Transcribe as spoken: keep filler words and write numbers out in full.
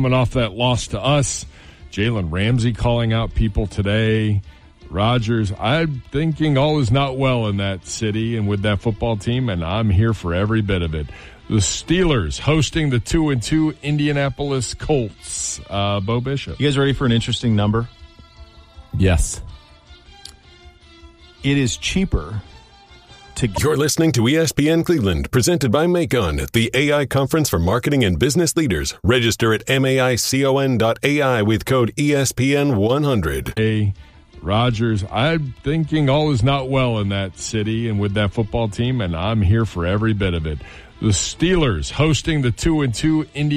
coming off that loss to us. Jalen Ramsey calling out people today. Rodgers, I'm thinking all is not well in that city and with that football team, and I'm here for every bit of it. The Steelers hosting the two and two Indianapolis Colts. Uh, Bo Bishop. You guys ready for an interesting number? Yes. It is cheaper to... You're listening to E S P N Cleveland, presented by Macon, the A I conference for marketing and business leaders. Register at maicon dot A I with code E S P N one hundred. Hey, Rodgers, I'm thinking all is not well in that city and with that football team, and I'm here for every bit of it. The Steelers hosting the two and two Indianapolis